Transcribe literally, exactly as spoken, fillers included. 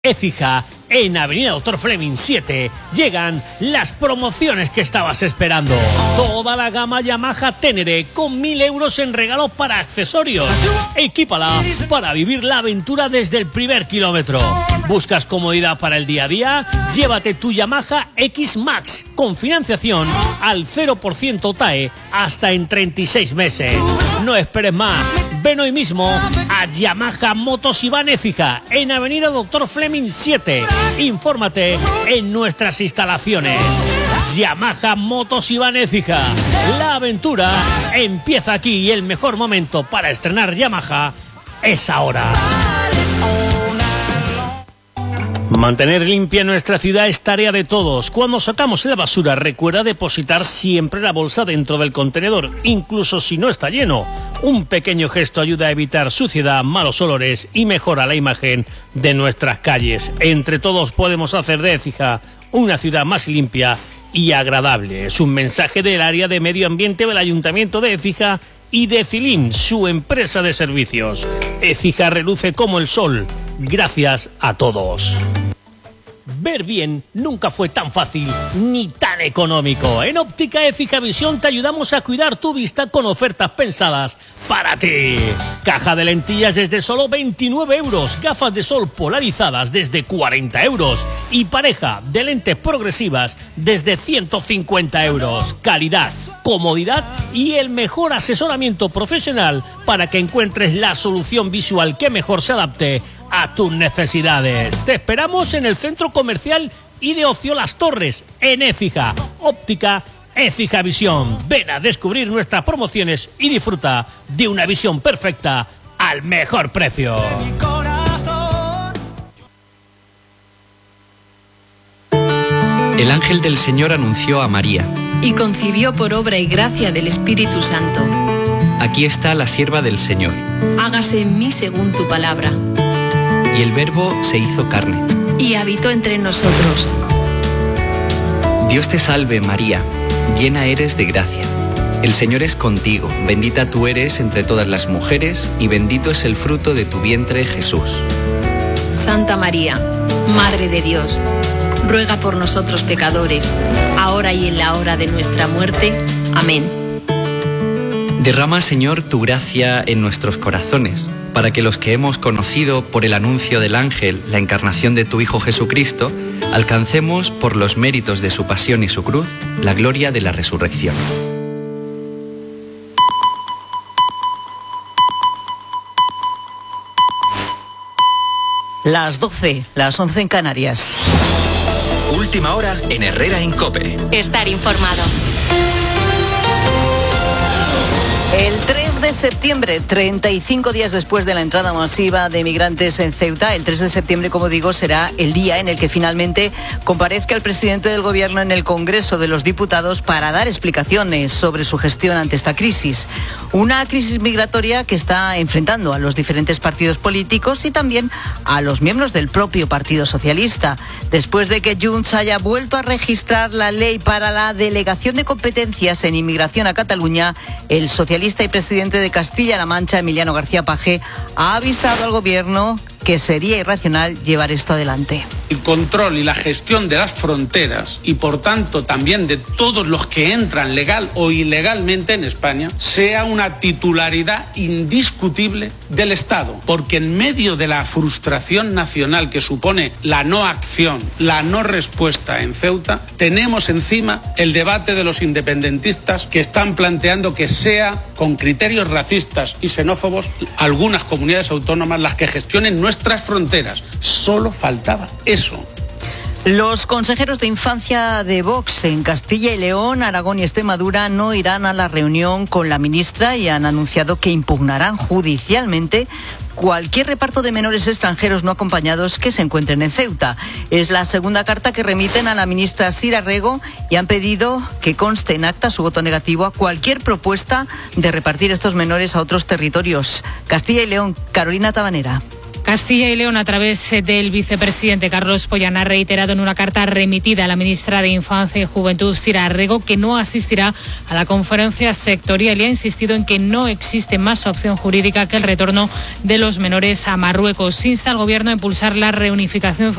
Écija, en Avenida Doctor Fleming siete, llegan las promociones que estabas esperando. Toda la gama Yamaha Ténere con mil euros en regalo para accesorios. Equípala para vivir la aventura desde el primer kilómetro. ¿Buscas comodidad para el día a día? Llévate tu Yamaha X Max con financiación al cero por ciento T A E hasta en treinta y seis meses. No esperes más. Ven hoy mismo a Yamaha Motos y Van Écija en Avenida Doctor Fleming siete. Infórmate en nuestras instalaciones. Yamaha Motos y Van Écija. La aventura empieza aquí y el mejor momento para estrenar Yamaha es ahora. Mantener limpia nuestra ciudad es tarea de todos. Cuando sacamos la basura, recuerda depositar siempre la bolsa dentro del contenedor, incluso si no está lleno. Un pequeño gesto ayuda a evitar suciedad, malos olores y mejora la imagen de nuestras calles. Entre todos podemos hacer de Écija una ciudad más limpia y agradable. Es un mensaje del área de medio ambiente del Ayuntamiento de Écija y de Cilín, su empresa de servicios. Écija reluce como el sol. Gracias a todos. Ver bien nunca fue tan fácil ni tan económico. En Óptica Écija Visión te ayudamos a cuidar tu vista con ofertas pensadas para ti. Caja de lentillas desde solo veintinueve euros, gafas de sol polarizadas desde cuarenta euros y pareja de lentes progresivas desde ciento cincuenta euros. Calidad, comodidad y el mejor asesoramiento profesional para que encuentres la solución visual que mejor se adapte a tus necesidades. Te esperamos en el Centro Comercial y de Ocio Las Torres, en Écija. Óptica Écija Visión. Ven a descubrir nuestras promociones y disfruta de una visión perfecta al mejor precio. El ángel del Señor anunció a María. Y concibió por obra y gracia del Espíritu Santo. Aquí está la sierva del Señor. Hágase en mí según tu palabra. Y el Verbo se hizo carne. Y habitó entre nosotros. Dios te salve, María, llena eres de gracia. El Señor es contigo, bendita tú eres entre todas las mujeres, y bendito es el fruto de tu vientre, Jesús. Santa María, Madre de Dios, ruega por nosotros pecadores, ahora y en la hora de nuestra muerte. Amén. Derrama, Señor, tu gracia en nuestros corazones, para que los que hemos conocido por el anuncio del ángel la encarnación de tu Hijo Jesucristo, alcancemos, por los méritos de su pasión y su cruz, la gloria de la resurrección. Las doce, las once en Canarias. Última hora en Herrera en COPE. Estar informado. El tres de septiembre, treinta y cinco días después de la entrada masiva de migrantes en Ceuta, el tres de septiembre, como digo, será el día en el que finalmente comparezca el presidente del Gobierno en el Congreso de los Diputados para dar explicaciones sobre su gestión ante esta crisis. Una crisis migratoria que está enfrentando a los diferentes partidos políticos y también a los miembros del propio Partido Socialista. Después de que Junts haya vuelto a registrar la ley para la delegación de competencias en inmigración a Cataluña, el socialista y presidente de Castilla-La Mancha, Emiliano García Paje, ha avisado al Gobierno que sería irracional llevar esto adelante. El control y la gestión de las fronteras y, por tanto, también de todos los que entran legal o ilegalmente en España, sea una titularidad indiscutible del Estado. Porque en medio de la frustración nacional que supone la no acción, la no respuesta en Ceuta, tenemos encima el debate de los independentistas que están planteando que sea con criterios racistas y xenófobos algunas comunidades autónomas las que gestionen nuestras fronteras. Solo faltaba eso. Los consejeros de infancia de Vox en Castilla y León, Aragón y Extremadura no irán a la reunión con la ministra y han anunciado que impugnarán judicialmente cualquier reparto de menores extranjeros no acompañados que se encuentren en Ceuta. Es la segunda carta que remiten a la ministra Sira Rego y han pedido que conste en acta su voto negativo a cualquier propuesta de repartir estos menores a otros territorios. Castilla y León, Carolina Tabanera. Castilla y León, a través del vicepresidente Carlos Pollán, ha reiterado en una carta remitida a la ministra de Infancia y Juventud, Cira Arrego, que no asistirá a la conferencia sectorial y ha insistido en que no existe más opción jurídica que el retorno de los menores a Marruecos. Insta al Gobierno a impulsar la reunificación